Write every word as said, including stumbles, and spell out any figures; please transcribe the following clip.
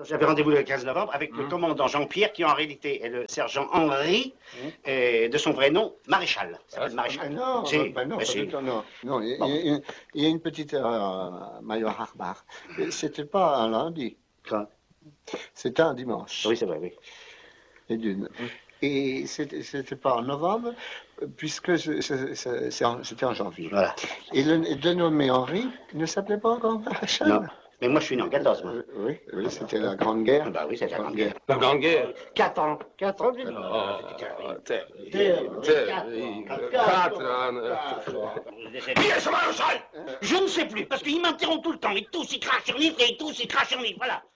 J'avais rendez-vous le quinze novembre avec mmh. le commandant Jean-Pierre, qui en réalité est le sergent Henri, mmh. et de son vrai nom, Maréchal. Ah, Maréchal. Non, si. bah non, bah si. non, non. Il, bon. il, il, il y a une petite erreur, Major Harbar. C'était pas un lundi. Quoi? C'était un dimanche. Oui, c'est vrai, oui. Et d'une. Et c'était pas en novembre, puisque c'était en janvier. Voilà. Et le dénommé Henri ne s'appelait pas encore Maréchal. Non. Mais moi, je suis né en quatorze, moi. Euh, oui, oui, c'était la Grande Guerre. Ah bah oui, c'est la Grande Guerre. La Grande Guerre. Quatre ans. Quatre ans, oh, Quatre ans. Je ne sais plus, parce qu'ils m'interrompent tout le temps. Ils tous, ils crachent sur livre et ils tous, ils crachent sur livre. Voilà.